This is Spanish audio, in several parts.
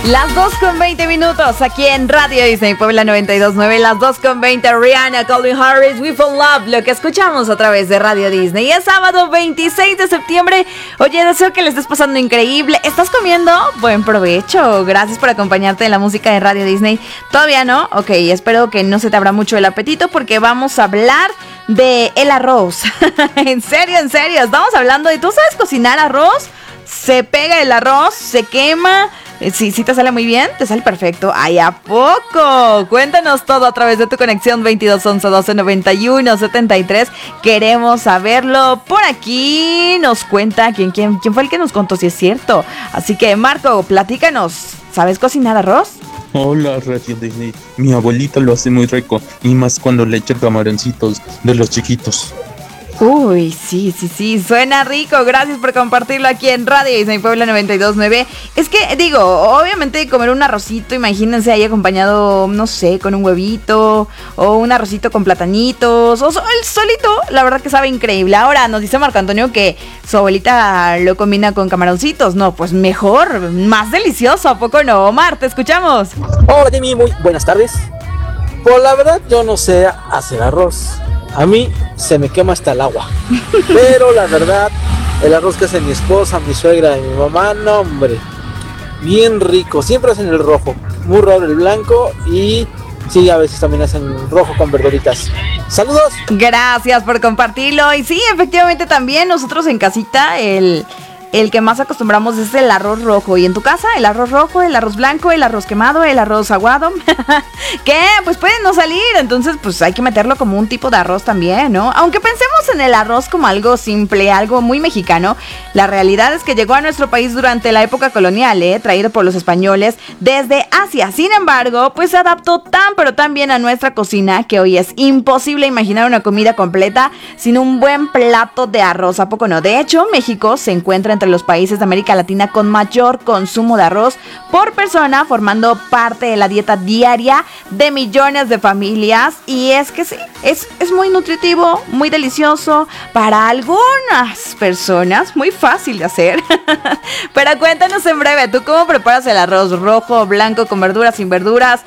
Las 2:20 aquí en Radio Disney Puebla 92.9, las 2:20, Rihanna, Calvin Harris, We Fall Love, lo que escuchamos a través de Radio Disney. Es sábado 26 de septiembre. Oye, deseo que le estés pasando increíble. ¿Estás comiendo? Buen provecho. Gracias por acompañarte en la música de Radio Disney. ¿Todavía no? Ok, espero que no se te abra mucho el apetito porque vamos a hablar de el arroz. En serio, estamos hablando de, ¿tú sabes cocinar arroz? Se pega el arroz, se quema. Sí, te sale muy bien, te sale perfecto. ¡Ay, a poco! Cuéntanos todo a través de tu conexión 2211 12 91 73. Queremos saberlo. Por aquí nos cuenta quién fue el que nos contó, si es cierto. Así que, Marco, platícanos. ¿Sabes cocinar arroz? Hola, Radio Disney. Mi abuelita lo hace muy rico, y más cuando le echa camaroncitos de los chiquitos. Uy, sí, suena rico. Gracias por compartirlo aquí en Radio Disney Puebla 92.9. Es que, digo, obviamente comer un arrocito, imagínense ahí acompañado, no sé, con un huevito, o un arrocito con platanitos, o el solito, la verdad que sabe increíble. Ahora nos dice Marco Antonio que su abuelita lo combina con camaroncitos. No, pues mejor, más delicioso, ¿a poco no? Omar, te escuchamos. Hola, Demi, muy buenas tardes. Pues la verdad yo no sé hacer arroz. A mí se me quema hasta el agua. Pero la verdad, el arroz que hace mi esposa, mi suegra y mi mamá, no hombre, bien rico. Siempre hacen el rojo, muy raro el blanco, y sí, a veces también hacen rojo con verduritas. ¡Saludos! Gracias por compartirlo. Y sí, efectivamente también nosotros en casita el que más acostumbramos es el arroz rojo. Y en tu casa, el arroz rojo, el arroz blanco, el arroz quemado, el arroz aguado. Que pues puede no salir. Entonces pues hay que meterlo como un tipo de arroz también, ¿no? Aunque pensemos en el arroz como algo simple, algo muy mexicano, la realidad es que llegó a nuestro país durante la época colonial, traído por los españoles desde Asia. Sin embargo, pues se adaptó tan pero tan bien a nuestra cocina que hoy es imposible imaginar una comida completa sin un buen plato de arroz. ¿A poco no? De hecho, México se encuentra entre los países de América Latina con mayor consumo de arroz por persona, formando parte de la dieta diaria de millones de familias. Y es que sí, es muy nutritivo, muy delicioso, para algunas personas muy fácil de hacer. Pero cuéntanos en breve, ¿tú cómo preparas el arroz? ¿Rojo, blanco, con verduras, sin verduras?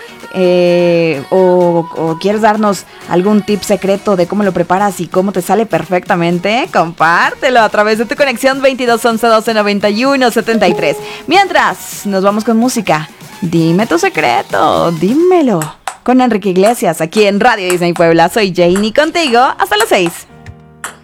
¿O quieres darnos algún tip secreto de cómo lo preparas y cómo te sale perfectamente? Compártelo a través de tu conexión 2211 12 91 73. Mientras nos vamos con música, dime tu secreto, dímelo, con Enrique Iglesias aquí en Radio Disney Puebla. Soy Janie contigo hasta las 6.